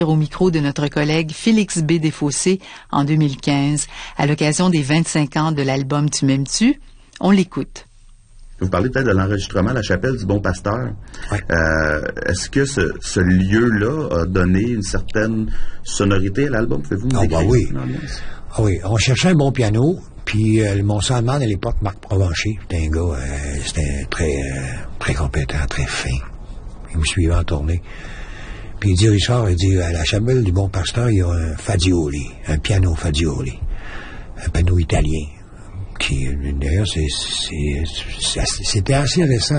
au micro de notre collègue Félix B. Desfossés en 2015, à l'occasion des 25 ans de l'album Tu m'aimes-tu? On l'écoute. Vous parlez peut-être de l'enregistrement à la chapelle du Bon Pasteur. Oui. Est-ce que ce lieu-là a donné une certaine sonorité à l'album? Pouvez-vous nous décrire oui. l'ambiance? Ah oui, on cherchait un bon piano, puis mon soundman à l'époque, Marc Provencher, c'était un gars, c'était très compétent, très fin. Il me suivait en tournée. Puis il dit, Richard, à la chapelle du Bon Pasteur, il y a un Fagioli, un piano Fagioli, un piano italien. Qui, d'ailleurs, c'était assez récent.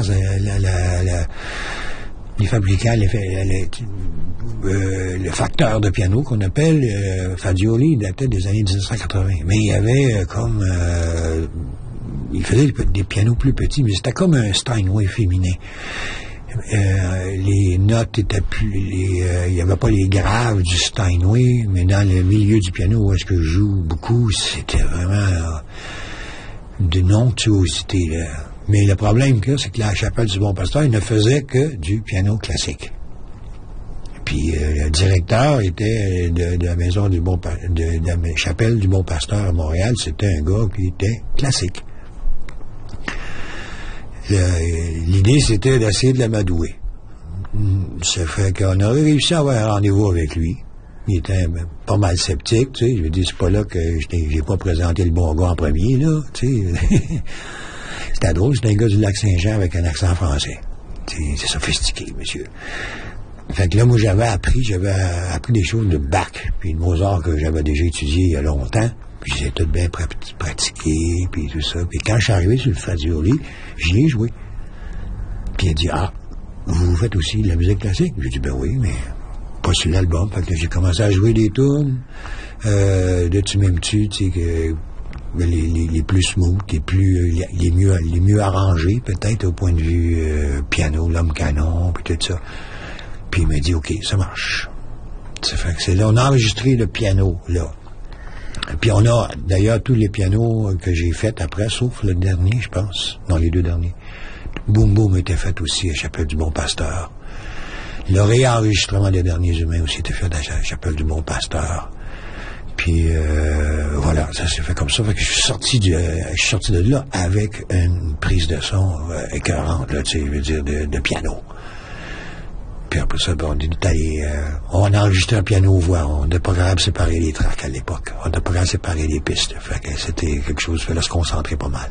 Les fabricants, le facteur de piano qu'on appelle Fagioli datait des années 1980. Mais il y avait il faisait des pianos plus petits, mais c'était comme un Steinway féminin. Les notes étaient plus... il n'y avait pas les graves du Steinway, mais dans le milieu du piano où est-ce que je joue beaucoup, c'était vraiment d'une onctuosité, là. Mais le problème c'est que la chapelle du Bon Pasteur, il ne faisait que du piano classique. Puis le directeur était de la maison du de la chapelle du Bon Pasteur à Montréal, c'était un gars qui était classique. L'idée, c'était d'essayer de l'amadouer. Ça fait qu'on a réussi à avoir un rendez-vous avec lui. Il était pas mal sceptique, tu sais. Je lui ai dit, c'est pas là que j'ai pas présenté le bon gars en premier, là, tu sais. C'était drôle, c'était un gars du Lac-Saint-Jean avec un accent français. C'est sophistiqué, monsieur. Fait que là, moi, j'avais appris des choses de Bach, puis de Mozart que j'avais déjà étudié il y a longtemps. Puis j'ai tout bien pratiqué, puis tout ça. Puis quand je suis arrivé sur le Fagioli, j'y ai joué. Puis il a dit, vous faites aussi de la musique classique? J'ai dit, ben oui, mais pas sur l'album. Fait que j'ai commencé à jouer des tunes de Tu m'aimes-tu, tu sais, que les plus smooth, les mieux arrangés, peut-être, au point de vue piano, l'homme canon, puis tout ça. Puis il m'a dit, OK, ça marche. Ça fait que c'est là, on a enregistré le piano, là. Puis on a, d'ailleurs, tous les pianos que j'ai faits après, sauf le dernier, je pense. Non, les deux derniers. Boum Boum était fait aussi à la chapelle du Bon Pasteur. Le réenregistrement des Derniers Humains aussi était fait à la chapelle du Bon Pasteur. Puis voilà, ça s'est fait comme ça. Fait que je suis sorti de là avec une prise de son écœurante, là, tu sais, je veux dire, de piano. Puis après ça, on a enregistré un piano-voix. On n'était pas capable de séparer les tracks à l'époque. On n'était pas capable de séparer les pistes. Fait que c'était quelque chose, il fallait se concentrer pas mal.